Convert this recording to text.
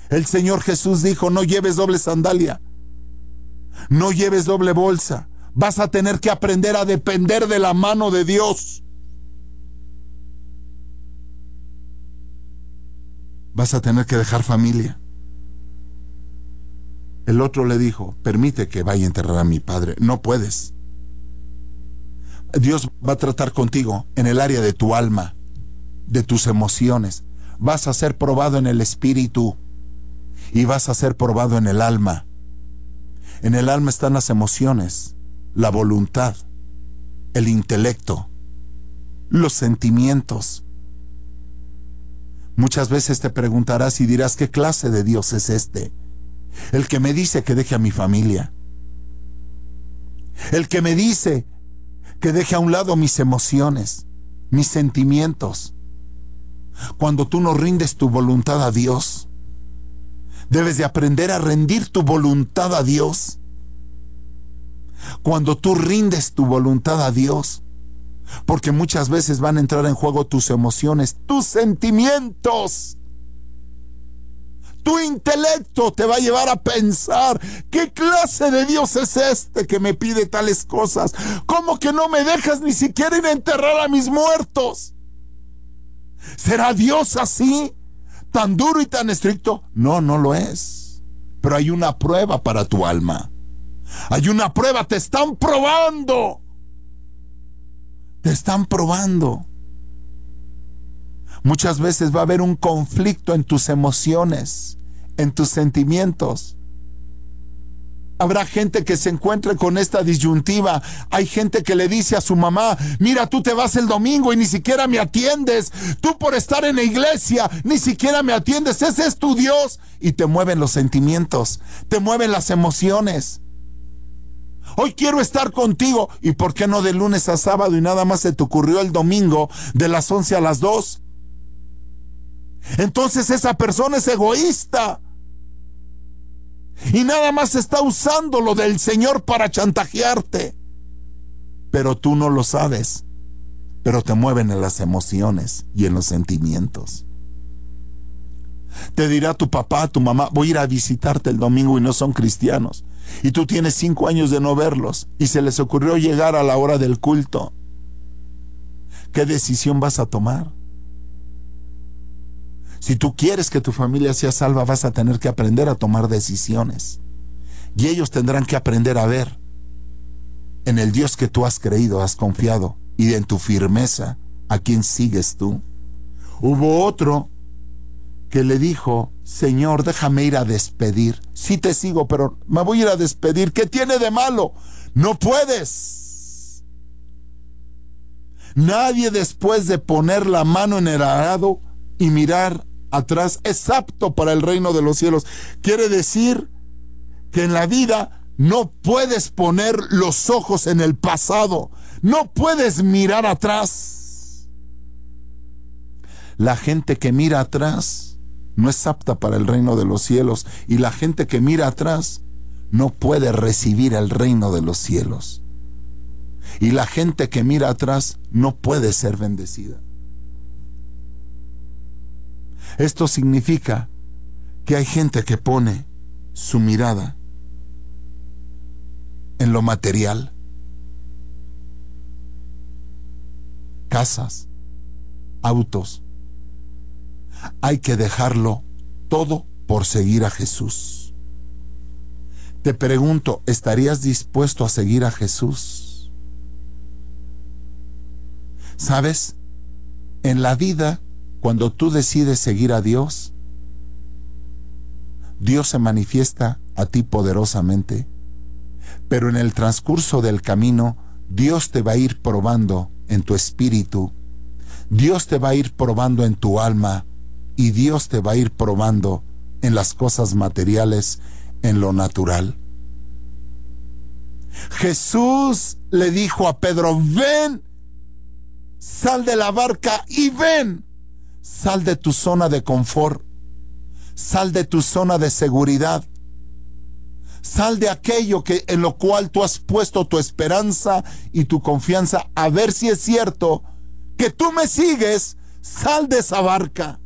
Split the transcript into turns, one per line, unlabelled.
El Señor Jesús dijo: no lleves doble sandalia, no lleves doble bolsa. Vas a tener que aprender a depender de la mano de Dios. Vas a tener que dejar familia. El otro le dijo: permite que vaya a enterrar a mi padre. No puedes. Dios va a tratar contigo en el área de tu alma, de tus emociones. Vas a ser probado en el espíritu y vas a ser probado en el alma. En el alma están las emociones, la voluntad, el intelecto, los sentimientos. Muchas veces te preguntarás y dirás: ¿qué clase de Dios es este? El que me dice que deje a mi familia. El que me dice que deje a un lado mis emociones, mis sentimientos. Cuando tú no rindes tu voluntad a Dios, debes de aprender a rendir tu voluntad a Dios. Cuando tú rindes tu voluntad a Dios, porque muchas veces van a entrar en juego tus emociones, tus sentimientos. Tu intelecto te va a llevar a pensar: ¿qué clase de Dios es este que me pide tales cosas? ¿Cómo que no me dejas ni siquiera ir a enterrar a mis muertos? ¿Será Dios así, tan duro y tan estricto? No, no lo es. Pero hay una prueba para tu alma. Hay una prueba, te están probando. Te están probando. Muchas veces va a haber un conflicto en tus emociones, en tus sentimientos. Habrá gente que se encuentre con esta disyuntiva. Hay gente que le dice a su mamá: mira, tú te vas el domingo y ni siquiera me atiendes. Tú, por estar en la iglesia, ni siquiera me atiendes. Ese es tu Dios. Y te mueven los sentimientos, te mueven las emociones. Hoy quiero estar contigo. ¿Y por qué no de lunes a sábado y nada más se te ocurrió el domingo de las 11 a las 2? Entonces esa persona es egoísta y nada más está usando lo del Señor para chantajearte. Pero tú no lo sabes. Pero te mueven en las emociones y en los sentimientos. Te dirá tu papá, tu mamá: voy a ir a visitarte el domingo, y no son cristianos. Y tú tienes 5 años de no verlos y se les ocurrió llegar a la hora del culto. ¿Qué decisión vas a tomar? Si tú quieres que tu familia sea salva, vas a tener que aprender a tomar decisiones. Y ellos tendrán que aprender a ver en el Dios que tú has creído, has confiado, y en tu firmeza, a quién sigues tú. Hubo otro que le dijo: Señor, déjame ir a despedir. Sí te sigo, pero me voy a ir a despedir. ¿Qué tiene de malo? No puedes. Nadie, después de poner la mano en el arado y mirar atrás, es apto para el reino de los cielos. Quiere decir que en la vida no puedes poner los ojos en el pasado, no puedes mirar atrás. La gente que mira atrás no es apta para el reino de los cielos, y la gente que mira atrás no puede recibir el reino de los cielos. Y la gente que mira atrás no puede ser bendecida. Esto significa que hay gente que pone su mirada en lo material, casas, autos. Hay que dejarlo todo por seguir a Jesús. Te pregunto, ¿estarías dispuesto a seguir a Jesús? ¿Sabes? En la vida, cuando tú decides seguir a Dios, Dios se manifiesta a ti poderosamente, pero en el transcurso del camino, Dios te va a ir probando en tu espíritu, Dios te va a ir probando en tu alma, y Dios te va a ir probando en las cosas materiales, en lo natural. Jesús le dijo a Pedro: ven, sal de la barca y ven. Sal de tu zona de confort, sal de tu zona de seguridad, sal de aquello en lo cual tú has puesto tu esperanza y tu confianza. A ver si es cierto que tú me sigues. Sal de esa barca.